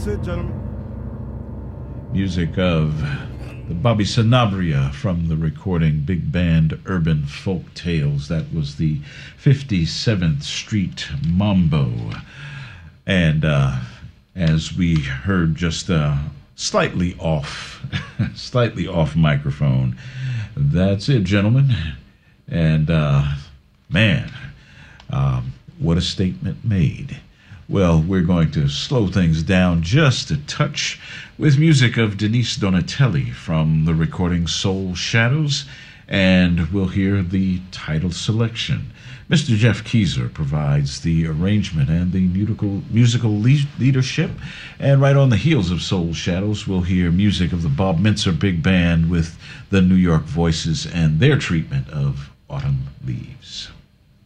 That's it, gentlemen. Music of the Bobby Sanabria from the recording Big Band Urban Folk Tales. That was the 57th Street Mambo. And as we heard just slightly off microphone, that's it, gentlemen. And man, what a statement made. Well, we're going to slow things down just a touch with music of Denise Donatelli from the recording Soul Shadows, and we'll hear the title selection. Mr. Jeff Keezer provides the arrangement and the musical leadership, and right on the heels of Soul Shadows, we'll hear music of the Bob Mintzer Big Band with the New York Voices and their treatment of Autumn Leaves.